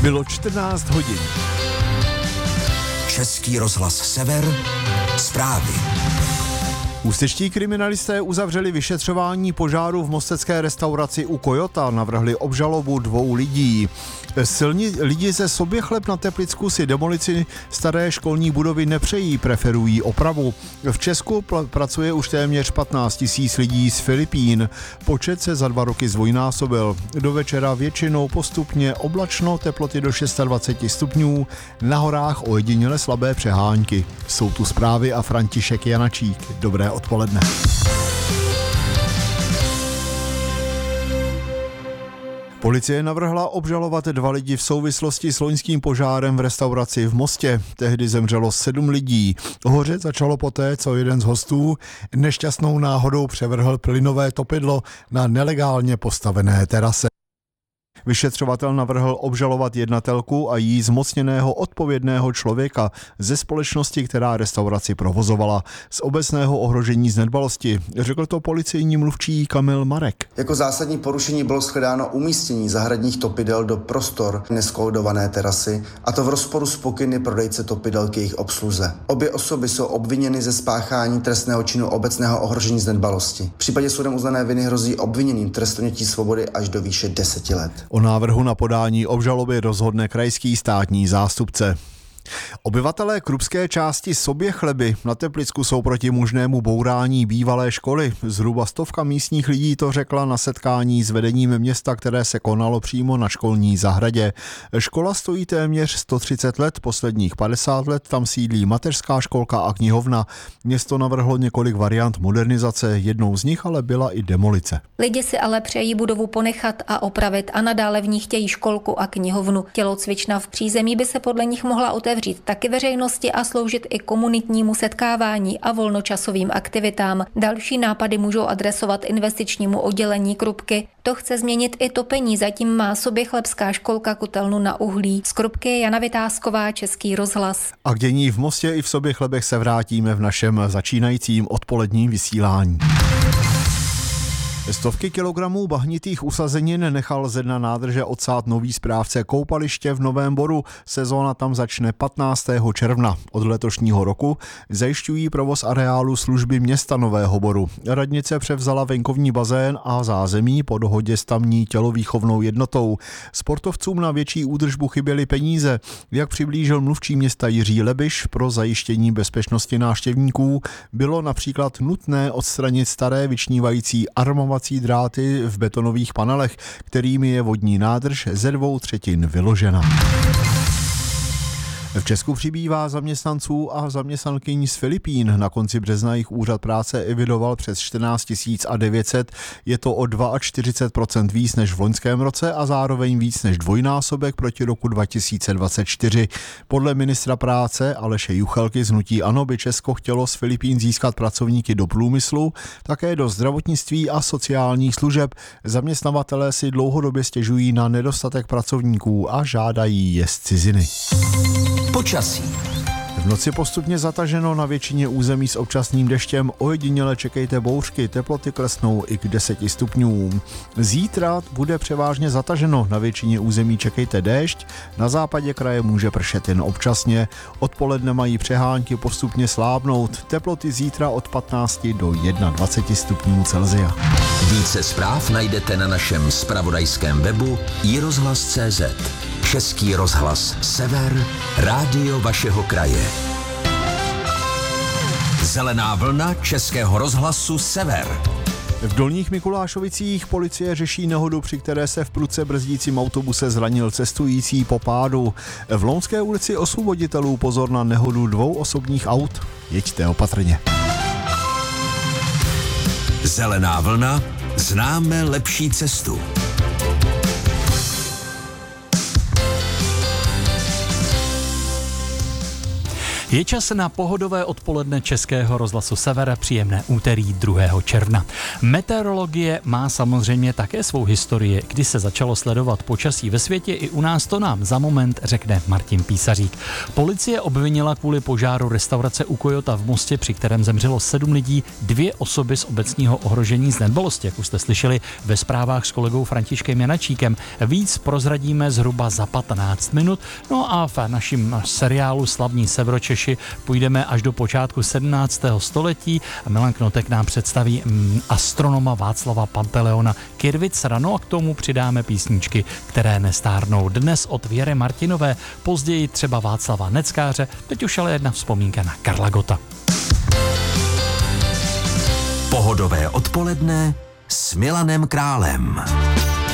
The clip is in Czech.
Bylo 14 hodin. Český rozhlas Sever, zprávy. Ústečtí kriminalisté uzavřeli vyšetřování požáru v mostecké restauraci u Kojota, navrhli obžalobu 2 lidí. Lidi ze Soběchleb na Teplicku si demolici staré školní budovy nepřejí, preferují opravu. V Česku pracuje už téměř 15 000 lidí z Filipín. Počet se za 2 roky zdvojnásobil. Do večera většinou postupně oblačno, teploty do 26 stupňů, na horách ojediněle slabé přehánky. Jsou tu zprávy a František Janačík. Dobré odpoledne. Policie navrhla obžalovat 2 lidi v souvislosti s loňským požárem v restauraci v Mostě. Tehdy zemřelo 7 lidí. Hořet začalo poté, co jeden z hostů nešťastnou náhodou převrhl plynové topidlo na nelegálně postavené terase. Vyšetřovatel navrhl obžalovat jednatelku a jí zmocněného odpovědného člověka ze společnosti, která restauraci provozovala, z obecného ohrožení z nedbalosti. Řekl to policejní mluvčí Kamil Marek. Jako zásadní porušení bylo shledáno umístění zahradních topidel do prostor neskoldované terasy, a to v rozporu s pokyny prodejce topidel k jejich obsluze. Obě osoby jsou obviněny ze spáchání trestného činu obecného ohrožení z nedbalosti. V případě soudem uznané viny hrozí obviněným trest odnětí svobody až do výše 10 let. O návrhu na podání obžaloby rozhodne krajský státní zástupce. Obyvatelé krupské části Soběchleby na Teplicku jsou proti možnému bourání bývalé školy. Zhruba 100 místních lidí to řekla na setkání s vedením města, které se konalo přímo na školní zahradě. Škola stojí téměř 130 let, posledních 50 let tam sídlí mateřská školka a knihovna. Město navrhlo několik variant modernizace, jednou z nich ale byla i demolice. Lidi si ale přejí budovu ponechat a opravit a nadále v ní chtějí školku a knihovnu. Tělocvična v přízemí by se podle nich mohla otevřít taky veřejnosti a sloužit i komunitnímu setkávání a volnočasovým aktivitám. Další nápady můžou adresovat investičnímu oddělení Krupky. To chce změnit i topení, zatím má Soběchlebská školka kotelnu na uhlí. Z Krupky Jana Vytázková, Český rozhlas. A k dění v Mostě i v Soběchlebech se vrátíme v našem začínajícím odpoledním vysílání. Stovky kilogramů bahnitých usazenin nechal ze dna nádrže odsát nový správce koupaliště v Novém Boru. Sezóna tam začne 15. června. Od letošního roku zajišťují provoz areálu služby města Nového Boru. Radnice převzala venkovní bazén a zázemí po dohodě s tamní tělovýchovnou jednotou. Sportovcům na větší údržbu chyběly peníze. Jak přiblížil mluvčí města Jiří Lebiš, pro zajištění bezpečnosti návštěvníků bylo například nutné odstranit staré vyčnívající armovací dráty v betonových panelech, kterými je vodní nádrž ze 2/3 vyložena. V Česku přibývá zaměstnanců a zaměstnankyň z Filipín. Na konci března jich úřad práce evidoval přes 14 900. Je to o 42% víc než v loňském roce a zároveň víc než dvojnásobek proti roku 2024. Podle ministra práce Aleše Juchelky z hnutí ANO by Česko chtělo z Filipín získat pracovníky do průmyslu, také do zdravotnictví a sociálních služeb. Zaměstnavatelé si dlouhodobě stěžují na nedostatek pracovníků a žádají je z ciziny. Počasí. V noci postupně zataženo na většině území s občasným deštěm, ojediněle čekejte bouřky, teploty klesnou i k 10 stupňům. Zítra bude převážně zataženo, na většině území čekejte déšť, na západě kraje může pršet jen občasně, odpoledne mají přehánky postupně slábnout, teploty zítra od 15 do 21 stupňů Celsia. Více zpráv najdete na našem zpravodajském webu iRozhlas.cz. Český rozhlas Sever, rádio vašeho kraje. Zelená vlna Českého rozhlasu Sever. V Dolních Mikulášovicích policie řeší nehodu, při které se v prudce brzdícím autobuse zranil cestující po pádu. V Lounské ulici Osvoboditelů pozor na nehodu 2 osobních aut. Jeďte opatrně. Zelená vlna, známe lepší cestu. Je čas na pohodové odpoledne Českého rozhlasu Sever, příjemné úterý 2. června. Meteorologie má samozřejmě také svou historii, kdy se začalo sledovat počasí ve světě, i u nás to nám za moment řekne Martin Písařík. Policie obvinila kvůli požáru restaurace u Kojota v Mostě, při kterém zemřelo 7 lidí, 2 osoby z obecního ohrožení z nedbalosti, jak už jste slyšeli ve zprávách s kolegou Františkem Janačíkem. Víc prozradíme zhruba za 15 minut. No a v našem seriálu Slavní Severočeši půjdeme až do počátku 17. století. Milan Knotek nám představí astronoma Václava Panteleona Kirvicera. No a k tomu přidáme písničky, které nestárnou. Dnes od Věry Martinové, později třeba Václava Neckáře, teď už ale jedna vzpomínka na Karla Gotta. Pohodové odpoledne s Milanem Králem.